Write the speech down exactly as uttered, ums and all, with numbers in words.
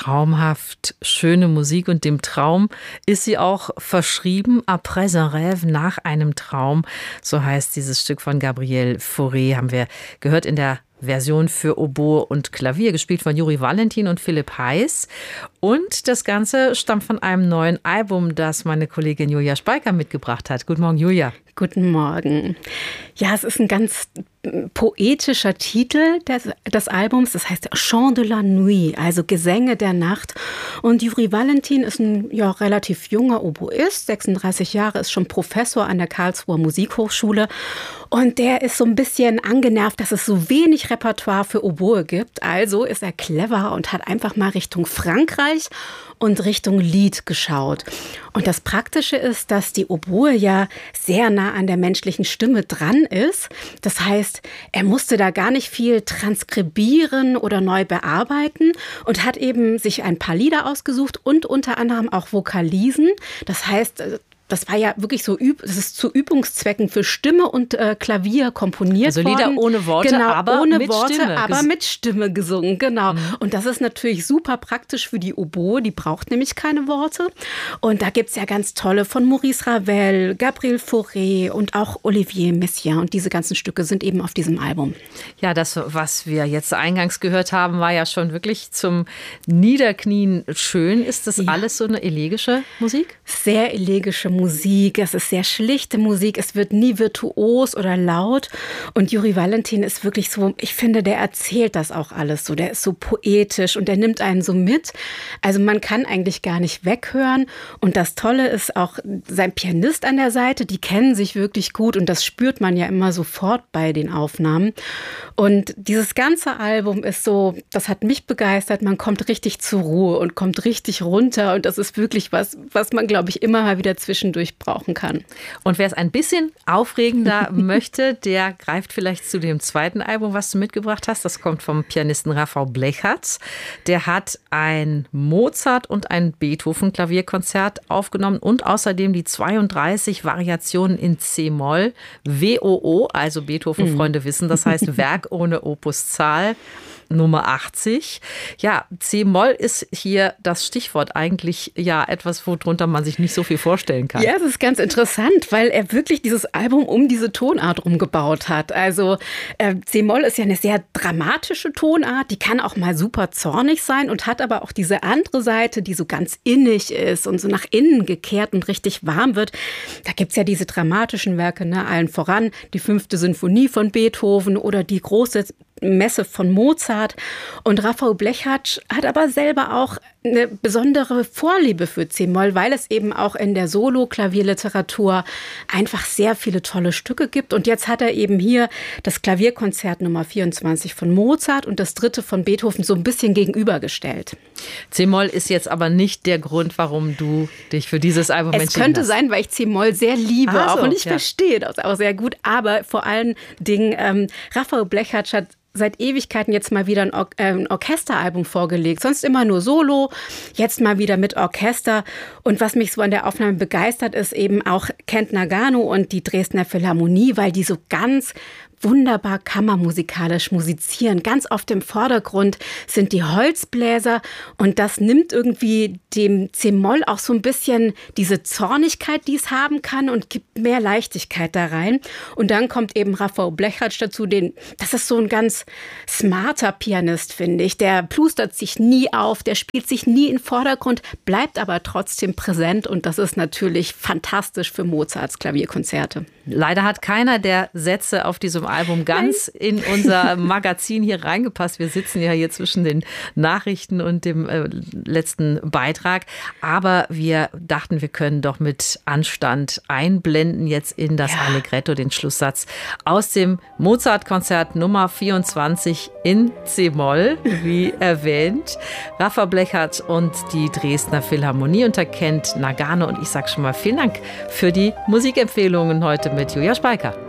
traumhaft schöne Musik und dem Traum ist sie auch verschrieben. Après un rêve, nach einem Traum, so heißt dieses Stück von Gabriel Fauré, haben wir gehört in der Version für Oboe und Klavier, gespielt von Juri Valentin und Philipp Heiß. Und das Ganze stammt von einem neuen Album, das meine Kollegin Julia Speiker mitgebracht hat. Guten Morgen, Julia. Guten Morgen. Ja, es ist ein ganz poetischer Titel des, des Albums. Das heißt Chant de la Nuit, also Gesänge der Nacht. Und Juri Valentin ist ein ja, relativ junger Oboist, sechsunddreißig Jahre, ist schon Professor an der Karlsruher Musikhochschule. Und der ist so ein bisschen angenervt, dass es so wenig Repertoire für Oboe gibt. Also ist er clever und hat einfach mal Richtung Frankreich und Richtung Lied geschaut. Und das Praktische ist, dass die Oboe ja sehr nah an der menschlichen Stimme dran ist. Das heißt, er musste da gar nicht viel transkribieren oder neu bearbeiten und hat eben sich ein paar Lieder ausgesucht und unter anderem auch Vokalisen. Das heißt, das war ja wirklich so, das ist zu Übungszwecken für Stimme und äh, Klavier komponiert also worden. Also Lieder ohne Worte, genau, aber ohne mit Worte, Stimme. aber mit Stimme gesungen, genau. Mhm. Und das ist natürlich super praktisch für die Oboe, die braucht nämlich keine Worte. Und da gibt es ja ganz tolle von Maurice Ravel, Gabriel Fauré und auch Olivier Messiaen. Und diese ganzen Stücke sind eben auf diesem Album. Ja, das, was wir jetzt eingangs gehört haben, war ja schon wirklich zum Niederknien schön. Ist das ja alles so eine elegische Musik? Sehr elegische Musik. Musik, es ist sehr schlichte Musik, es wird nie virtuos oder laut und Juri Valentin ist wirklich so, ich finde, der erzählt das auch alles so, der ist so poetisch und der nimmt einen so mit, also man kann eigentlich gar nicht weghören und das Tolle ist auch sein Pianist an der Seite, die kennen sich wirklich gut und das spürt man ja immer sofort bei den Aufnahmen und dieses ganze Album ist so, das hat mich begeistert, man kommt richtig zur Ruhe und kommt richtig runter und das ist wirklich was, was man, glaube ich, immer mal wieder zwischendurch brauchen kann. Und wer es ein bisschen aufregender möchte, der greift vielleicht zu dem zweiten Album, was du mitgebracht hast. Das kommt vom Pianisten Rafał Blechacz. Der hat ein Mozart- und ein Beethoven-Klavierkonzert aufgenommen und außerdem die zweiunddreißig Variationen in C-Moll, W O O, also Beethoven-Freunde mhm. wissen, das heißt Werk ohne Opuszahl. Nummer achtzig. Ja, C-Moll ist hier das Stichwort, eigentlich ja etwas, worunter man sich nicht so viel vorstellen kann. Ja, es ist ganz interessant, weil er wirklich dieses Album um diese Tonart rumgebaut hat. Also äh, C-Moll ist ja eine sehr dramatische Tonart, die kann auch mal super zornig sein und hat aber auch diese andere Seite, die so ganz innig ist und so nach innen gekehrt und richtig warm wird. Da gibt es ja diese dramatischen Werke, ne, allen voran die fünfte Sinfonie von Beethoven oder die große Messe von Mozart. Und Rafał Blechacz hat aber selber auch eine besondere Vorliebe für C-Moll, weil es eben auch in der Solo-Klavierliteratur einfach sehr viele tolle Stücke gibt. Und jetzt hat er eben hier das Klavierkonzert Nummer vierundzwanzig von Mozart und das dritte von Beethoven so ein bisschen gegenübergestellt. C-Moll ist jetzt aber nicht der Grund, warum du dich für dieses Album entschieden hast. Es könnte sein, weil ich C-Moll sehr liebe ah, so, auch und ich ja. verstehe das auch sehr gut. Aber vor allen Dingen, ähm, Rafał Blechacz hat seit Ewigkeiten jetzt mal wieder ein, Or- äh, ein Orchesteralbum vorgelegt. Sonst immer nur Solo, jetzt mal wieder mit Orchester. Und was mich so an der Aufnahme begeistert, ist eben auch Kent Nagano und die Dresdner Philharmonie, weil die so ganz wunderbar kammermusikalisch musizieren. Ganz oft im Vordergrund sind die Holzbläser und das nimmt irgendwie dem C-Moll auch so ein bisschen diese Zornigkeit, die es haben kann und gibt mehr Leichtigkeit da rein. Und dann kommt eben Rafał Blechacz dazu, den, das ist so ein ganz smarter Pianist, finde ich. Der plustert sich nie auf, der spielt sich nie in den Vordergrund, bleibt aber trotzdem präsent und das ist natürlich fantastisch für Mozarts Klavierkonzerte. Leider hat keiner der Sätze auf diesem Album ganz Nein. in unser Magazin hier reingepasst. Wir sitzen ja hier zwischen den Nachrichten und dem äh, letzten Beitrag. Aber wir dachten, wir können doch mit Anstand einblenden jetzt in das ja. Allegretto, den Schlusssatz aus dem Mozart-Konzert Nummer vierundzwanzig in C-Moll, wie erwähnt. Rafał Blechacz und die Dresdner Philharmonie unter Kent Nagano. Und ich sage schon mal vielen Dank für die Musikempfehlungen heute mit Julia Speiker.